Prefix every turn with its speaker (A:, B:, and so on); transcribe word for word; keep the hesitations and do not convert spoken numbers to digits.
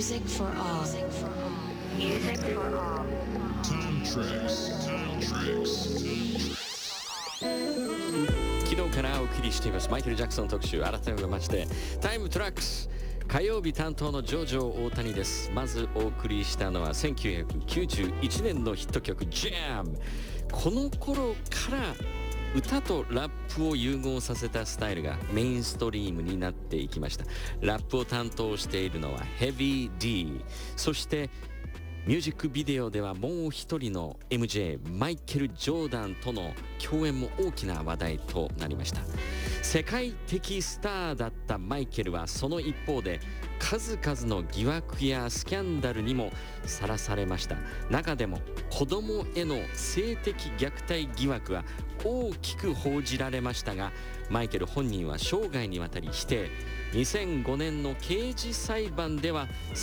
A: Music for all. Music for all.
B: Time tracks. Time tracks.
C: 昨日からお送りしていますマイケル・ジャクソン特集、改めましてタイムトラックス火曜日担当のジョジョ大谷です。まずお送りしたのはせんきゅうひゃくきゅうじゅういちねんのヒット曲 ジャム。 この頃から歌とラップを融合させたスタイルがメインストリームになっていきました。ラップを担当しているのはヘビー D、 そしてミュージックビデオではもう一人の エムジェー マイケル・ジョーダンとの共演も大きな話題となりました。世界的スターだったマイケルはその一方で数々の疑惑やスキャンダルにもさらされました。中でも子供への性的虐待疑惑は大きく報じられましたが、マイケル本人は生涯にわたり否定。にせんごねんの刑事裁判では